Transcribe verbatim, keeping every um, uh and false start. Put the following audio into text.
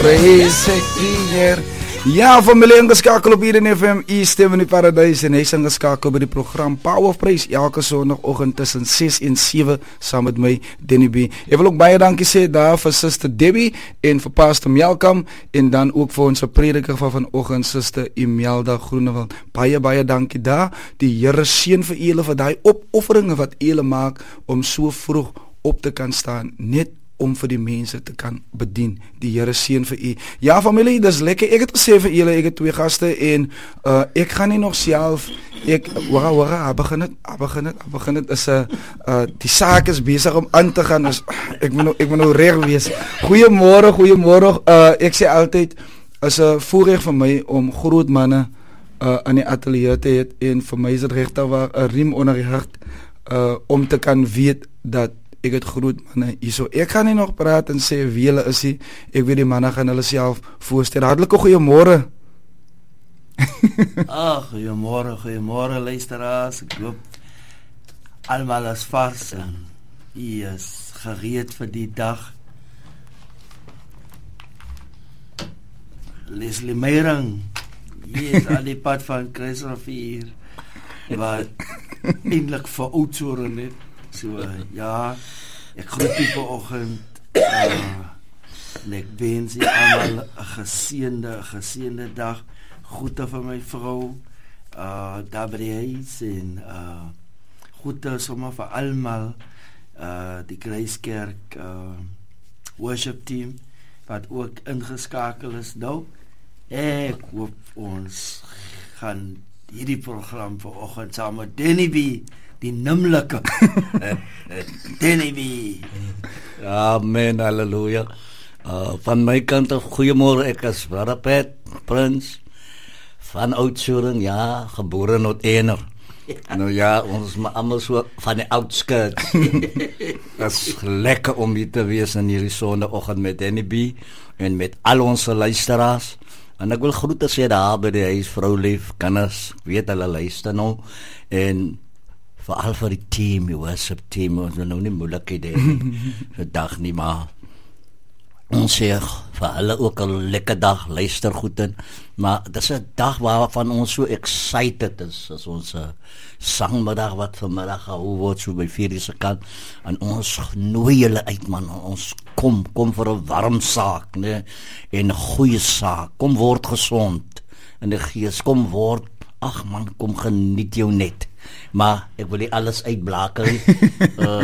Vreesek Ja, familie ingeskakel op hier in F M, u stem in die paradijs en hy is ingeskakel by die program Power of Praise elke sondagoggend tussen ses en sewe saam met my Denny B. Ek wil ook baie dankie sê daar vir Sister Debbie en vir Pastor Melkam en dan ook vir ons prediker van vanoggend Sister Imelda Groenewald. Baie baie dankie daar. Die Here seën vir julle vir daai opofferinge wat julle maak om so vroeg op te kan staan net om vir die mense te kan bedien. Die Here seën vir u. Ja familie, dis lekker. Ek het gesê vir julle, ek het twee gaste en uh, ek gaan nie nog self ek wara wara begin dit, begin dit, begin dit is 'n uh, uh, die saak is besig om aan te gaan. Is ek moet nou, ek moet nou reg wees. Goeiemôre, goeiemôre. Uh, ek sê altyd is 'n voorreg vir my om groot manne uh, in die ateljee te hê en vir my is dit regtig 'n riem onder die hart uh, om te kan weet dat ek het groot manne hierso. Ek gaan nie nog praat en sê wie hulle is nie. Ek weet die manne gaan hulle self voorstel. Hartlike goeiemôre. Ah, goeiemôre, goeiemôre luisteraars. Ek hoop almal is vars en u is gereed vir die dag. Leslie Meyrang, hier is aan die pad van Kruisrivier, wat eindelijk vir Oudtshoorn net. So, ja, ek groet u vanoggend uh, en ek wens u almal 'n geseënde, geseënde dag. Groete vir my vrou, uh, daar by die huis en uh, groete sommer vir almal, uh, die Kruiskerk uh, worship team, wat ook ingeskakel is nou. Ek hoop ons gaan hierdie program vanoggend saam met Denny B, die nimmerlike Denny B. Amen, halleluja. Uh, van my kant af, goeiemôre, ek is Brother Pat Prins van Oudtshoorn, ja, gebore in Oud-Ener. Nou ja, ons is maar allemaal so van die outskirts. Het is lekker om hier te wees in hierdie sondagoggend met Denny B en met al onze luisteraars. En ek wil groete sê daar by die huis, vrou lief, kinders, weet hulle luister nou, en veral vir die team, die worship team, ons wil nou nie moeilikheid hê nie, so dag nie, maar ons sê vir hulle ook 'n lekker dag, luister goed in, maar dit is 'n dag waarvan ons so excited is, as ons uh, sangmiddag wat vanmiddag gehou word, so by vier se kant, en ons nooi julle uit man, ons kom, kom vir 'n warm saak, nee, en 'n goeie saak, kom word gesond, in die gees, kom word, ag man, kom geniet jou net, maar ek wil nie alles uitblaker, uh,